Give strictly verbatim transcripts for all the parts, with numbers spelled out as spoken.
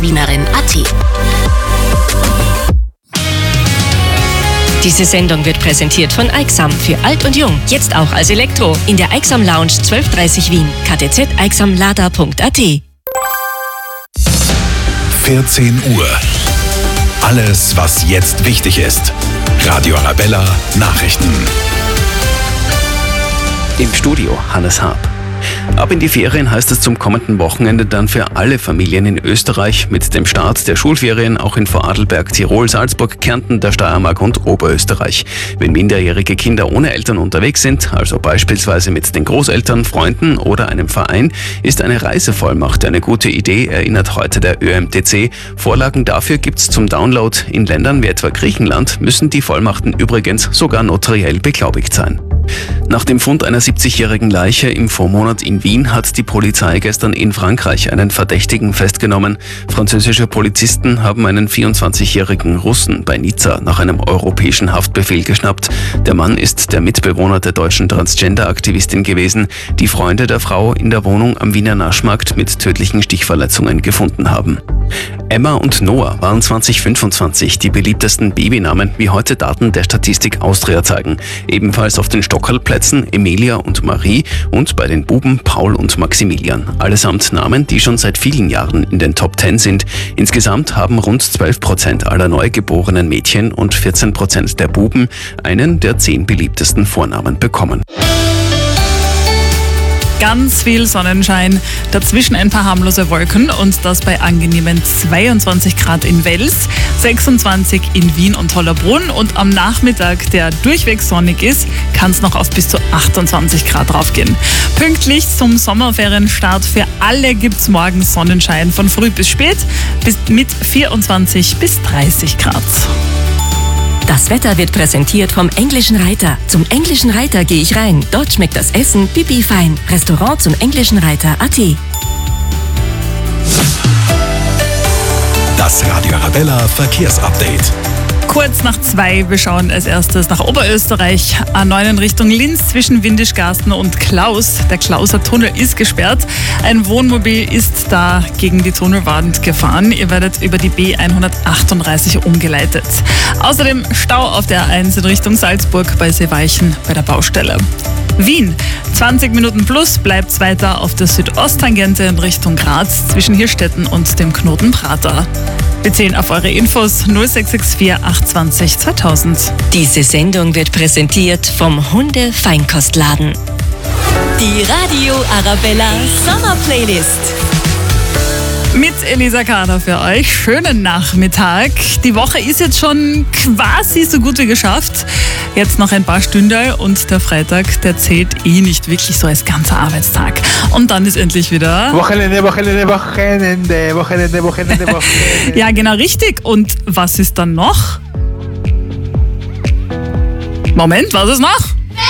Wienerin punkt a t. Diese Sendung wird präsentiert von Aixam für alt und jung. Jetzt auch als Elektro. In der Aixam Lounge zwölf dreißig Wien. k t z aixamlada punkt a t. vierzehn Uhr. Alles, was jetzt wichtig ist. Radio Arabella Nachrichten. Im Studio Hannes Haab. Ab in die Ferien heißt es zum kommenden Wochenende dann für alle Familien in Österreich mit dem Start der Schulferien auch in Vorarlberg, Tirol, Salzburg, Kärnten, der Steiermark und Oberösterreich. Wenn minderjährige Kinder ohne Eltern unterwegs sind, also beispielsweise mit den Großeltern, Freunden oder einem Verein, ist eine Reisevollmacht eine gute Idee, erinnert heute der Ö M T C. Vorlagen dafür gibt's zum Download. In Ländern wie etwa Griechenland müssen die Vollmachten übrigens sogar notariell beglaubigt sein. Nach dem Fund einer siebzigjährigen Leiche im Vormonat in Wien hat die Polizei gestern in Frankreich einen Verdächtigen festgenommen. Französische Polizisten haben einen vierundzwanzigjährigen Russen bei Nizza nach einem europäischen Haftbefehl geschnappt. Der Mann ist der Mitbewohner der deutschen Transgender-Aktivistin gewesen, die Freunde der Frau in der Wohnung am Wiener Naschmarkt mit tödlichen Stichverletzungen gefunden haben. Emma und Noah waren zwanzig fünfundzwanzig die beliebtesten Babynamen, wie heute Daten der Statistik Austria zeigen. Ebenfalls auf den Stockerlplätzen Emilia und Marie und bei den Buben Paul und Maximilian. Allesamt Namen, die schon seit vielen Jahren in den Top Ten sind. Insgesamt haben rund zwölf Prozent aller neugeborenen Mädchen und vierzehn Prozent der Buben einen der zehn beliebtesten Vornamen bekommen. Ganz viel Sonnenschein, dazwischen ein paar harmlose Wolken und das bei angenehmen zweiundzwanzig Grad in Wels, sechsundzwanzig in Wien und Hollabrunn und am Nachmittag, der durchweg sonnig ist, kann es noch auf bis zu achtundzwanzig Grad raufgehen. Pünktlich zum Sommerferienstart für alle gibt's morgen Sonnenschein von früh bis spät bis mit vierundzwanzig bis dreißig Grad. Das Wetter wird präsentiert vom Englischen Reiter. Zum Englischen Reiter gehe ich rein. Dort schmeckt das Essen pipi fein. Restaurant zum Englischen Reiter punkt a t. Das Radio Arabella Verkehrsupdate. Kurz nach zwei, wir schauen als erstes nach Oberösterreich. A neun in Richtung Linz zwischen Windischgarsten und Klaus. Der Klauser Tunnel ist gesperrt. Ein Wohnmobil ist da gegen die Tunnelwand gefahren. Ihr werdet über die B hundertachtunddreißig umgeleitet. Außerdem Stau auf der A eins in Richtung Salzburg bei Seeweichen bei der Baustelle. Wien, zwanzig Minuten plus, bleibt's weiter auf der Südosttangente in Richtung Graz zwischen Hirstetten und dem Knoten Prater. Wir zählen auf eure Infos null sechs sechs vier acht zwei null zweitausend. Diese Sendung wird präsentiert vom Hunde-Feinkostladen. Die Radio Arabella Sommerplaylist. Mit Elisa Kader für euch. Schönen Nachmittag. Die Woche ist jetzt schon quasi so gut wie geschafft. Jetzt noch ein paar Stündel und der Freitag, der zählt eh nicht wirklich so als ganzer Arbeitstag. Und dann ist endlich wieder... Wochenende, Wochenende, Wochenende, Wochenende, Wochenende, Wochenende. Ja, genau richtig. Und was ist dann noch? Moment, was ist noch?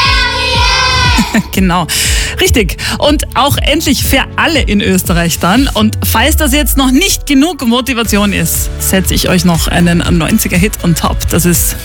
Genau, richtig. Und auch endlich für alle in Österreich dann. Und falls das jetzt noch nicht genug Motivation ist, setze ich euch noch einen neunziger-Hit on top. Das ist